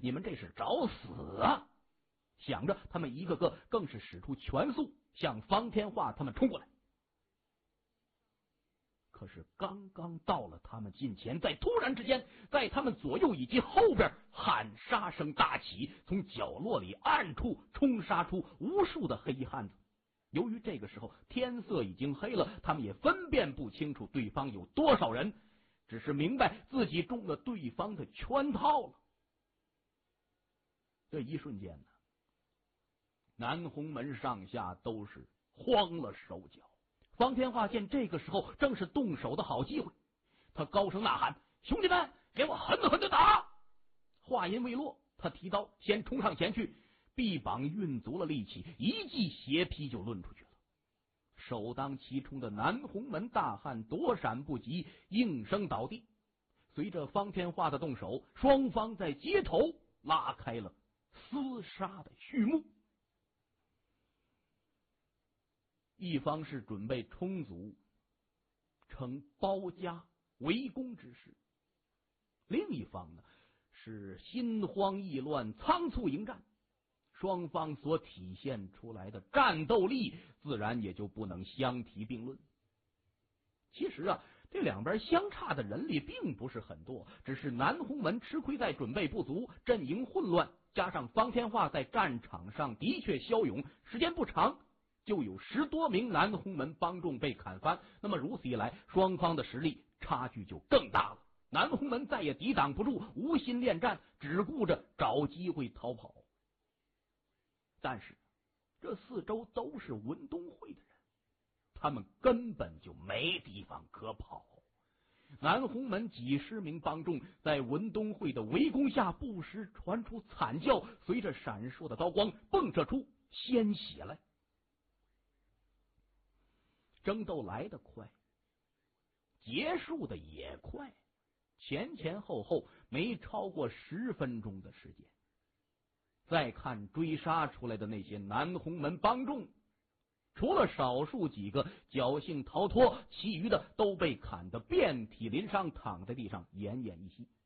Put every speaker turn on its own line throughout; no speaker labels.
你们这是找死啊！想着，他们一个个更是使出全速向方天化他们冲过来。可是刚刚到了他们近前，在突然之间，在他们左右以及后边喊杀声大起，从角落里暗处冲杀出无数的黑衣汉子。由于这个时候天色已经黑了，他们也分辨不清楚对方有多少人，只是明白自己中了对方的圈套了。这一瞬间呢，南红门上下都是慌了手脚。方天化见这个时候正是动手的好机会，他高声呐喊：“兄弟们，给我狠狠的打！”话音未落，他提刀先冲上前去，臂膀运足了力气，一记斜劈就抡出去了。首当其冲的南红门大汉躲闪不及，应声倒地。随着方天化的动手，双方在街头拉开了厮杀的序幕。一方是准备充足呈包夹围攻之势，另一方呢是心慌意乱仓促迎战，双方所体现出来的战斗力自然也就不能相提并论。其实啊，这两边相差的人力并不是很多，只是南红门吃亏在准备不足，阵营混乱，加上方天化在战场上的确骁勇，时间不长就有10多名南红门帮众被砍翻。那么如此一来，双方的实力差距就更大了。南红门再也抵挡不住，无心恋战，只顾着找机会逃跑。但是这四周都是文东会的人，他们根本就没地方可跑。南红门几十名帮众在文东会的围攻下，不时传出惨叫，随着闪烁的刀光迸射出鲜血来。争斗来得快，结束的也快，前后没超过10分钟的时间。再看追杀出来的那些南红门帮众，除了少数几个侥幸逃脱，其余的都被砍得遍体鳞伤，躺在地上奄奄一息。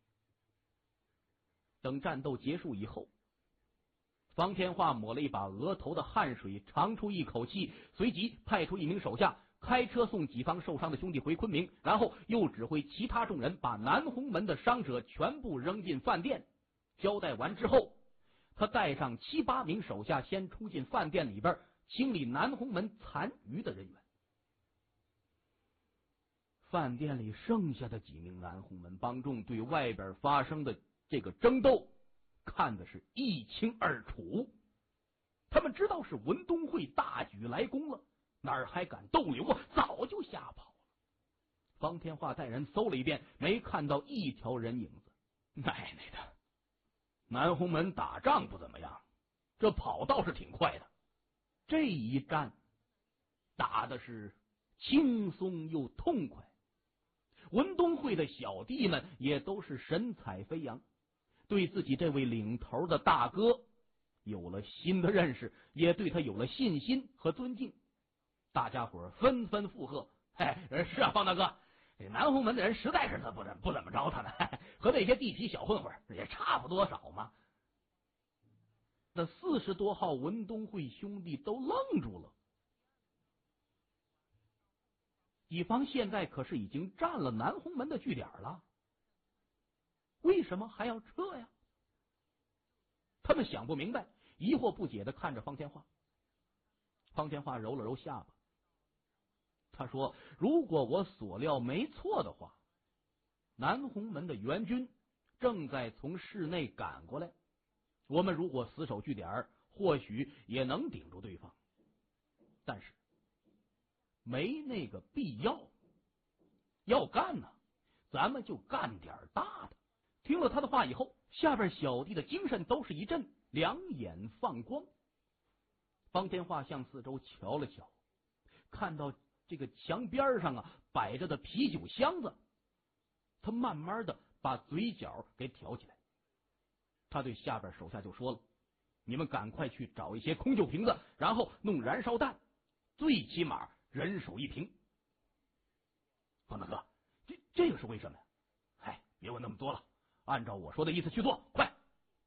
等战斗结束以后，方天化抹了一把额头的汗水，长出一口气，随即派出一名手下开车送己方受伤的兄弟回昆明，然后又指挥其他众人把南红门的伤者全部扔进饭店。交代完之后，他带上7、8名手下先冲进饭店里边清理南红门残余的人员。饭店里剩下的几名南红门帮众对外边发生的这个争斗看的是一清二楚，他们知道是文东会大举来攻了，哪儿还敢逗留啊？早就吓跑了。方天化带人搜了一遍，没看到一条人影子。奶奶的，南红门打仗不怎么样，这跑倒是挺快的。这一战打的是轻松又痛快，文东会的小弟们也都是神采飞扬，对自己这位领头的大哥有了新的认识，也对他有了信心和尊敬。大家伙纷纷附和：“是啊，方大哥，这南红门的人实在是不怎么着他呢，和那些地痞小混混也差不多少嘛。”那40多号文东会兄弟都愣住了。己方现在可是已经占了南红门的据点了，为什么还要撤呀？他们想不明白，疑惑不解的看着方天化。方天化揉了揉下巴，他说：“如果我所料没错的话，南红门的援军正在从市内赶过来，我们如果死守据点，或许也能顶住对方，但是没那个必要。要干呢，咱们就干点大的。”听了他的话以后，下边小弟的精神都是一震，两眼放光。方天化向四周瞧了瞧，看到这个墙边上摆着的啤酒箱子，他慢慢的把嘴角给挑起来。他对下边手下就说了：“你们赶快去找一些空酒瓶子，然后弄燃烧弹，最起码人手1瓶。”方大哥，这个是为什么呀？别问那么多了，按照我说的意思去做，快！